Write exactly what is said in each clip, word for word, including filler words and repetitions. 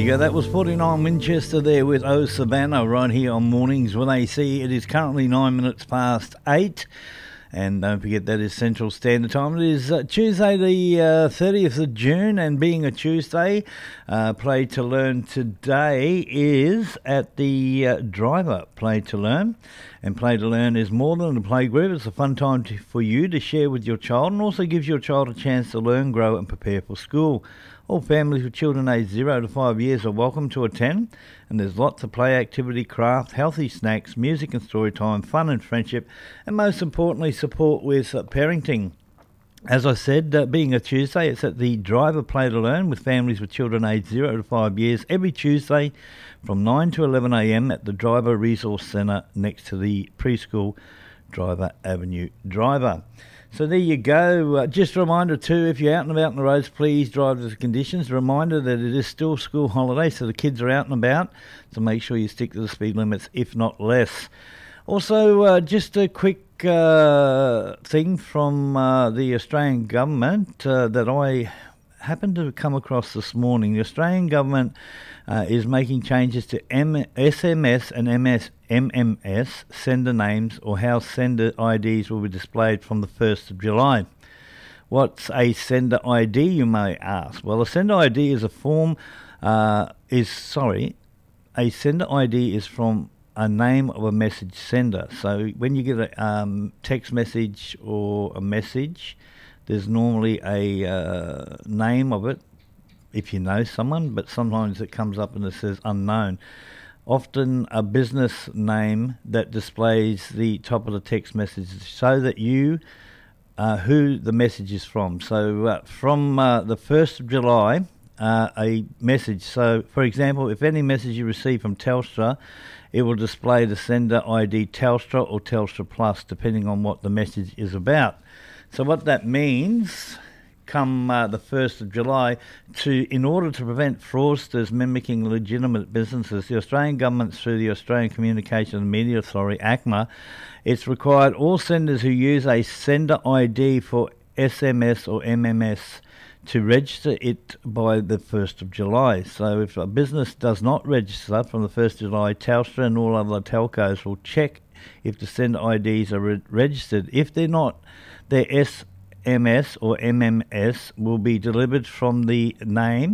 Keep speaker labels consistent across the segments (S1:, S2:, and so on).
S1: go. That was forty-nine Winchester there with Oh Savannah right here on Mornings with A C. It is currently nine minutes past eight. And don't forget that is Central Standard Time. It is uh, Tuesday the uh, thirtieth of June, and being a Tuesday, uh, Play to Learn today is at the uh, Driver Play to Learn. And Play to Learn is more than a play group. It's a fun time to, for you to share with your child, and also gives your child a chance to learn, grow and prepare for school. All families with children aged zero to five years are welcome to attend, and there's lots of play activity, craft, healthy snacks, music and story time, fun and friendship, and most importantly, support with uh, parenting. As I said, uh, being a Tuesday, it's at the Driver Play to Learn with families with children aged zero to five years every Tuesday from nine to eleven a m at the Driver Resource Centre next to the preschool Driver Avenue Driver. So there you go. Uh, just a reminder too, if you're out and about on the roads, please drive with the conditions. A reminder that it is still school holiday, so the kids are out and about, so make sure you stick to the speed limits, if not less. Also, uh, just a quick uh, thing from uh, the Australian government uh, that I happened to come across this morning. The Australian government uh, is making changes to M- S M S and M S M M S sender names, or how sender I Ds will be displayed from the first of July. What's a sender I D, you may ask? Well, a sender I D is a form, uh, is, sorry, a sender I D is from a name of a message sender. So when you get a um, text message or a message, there's normally a uh, name of it, if you know someone, but sometimes it comes up and it says unknown. Often a business name that displays the top of the text message so that you, uh, who the message is from. So uh, from uh, the first of July, uh, a message. So, for example, if any message you receive from Telstra, it will display the sender I D Telstra or Telstra Plus, depending on what the message is about. So what that means, come uh, the first of July, to in order to prevent fraudsters mimicking legitimate businesses, the Australian government, through the Australian Communications and Media Authority, A C M A, it's required all senders who use a sender I D for S M S or M M S to register it by the first of July. So if a business does not register from the first of July, Telstra and all other telcos will check if the sender I Ds are re- registered. If they're not, their S M S or M M S will be delivered from the name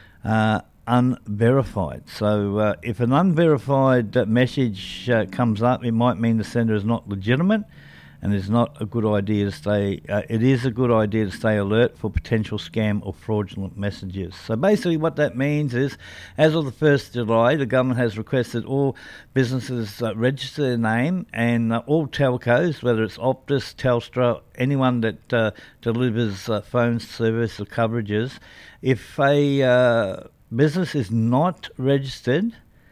S1: uh, unverified. So uh, if an unverified uh, message uh, comes up, it might mean the sender is not legitimate, and it's not a good idea to stay. Uh, it is a good idea to stay alert for potential scam or fraudulent messages. So basically, what that means is, as of the first of July, the government has requested all businesses uh, register their name, and uh, all telcos, whether it's Optus, Telstra, anyone that uh, delivers uh, phone service or coverages, if a uh, business is not registered,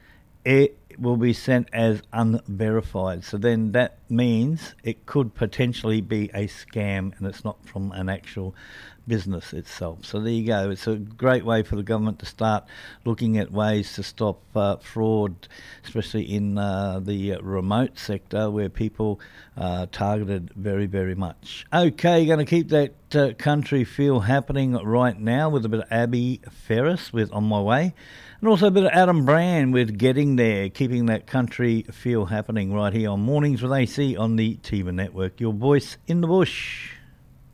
S1: it will be sent as unverified. So then that means it could potentially be a scam, and it's not from an actual business itself. So there you go. It's a great way for the government to start looking at ways to stop uh, fraud, especially in uh, the remote sector where people are targeted very, very much. Okay, going to keep that uh, country feel happening right now with a bit of Abby Ferris with On My Way. And also a bit of Adam Brand with Getting There, keeping that country feel happening right here on Mornings with A C on the T V Network. Your voice in the bush.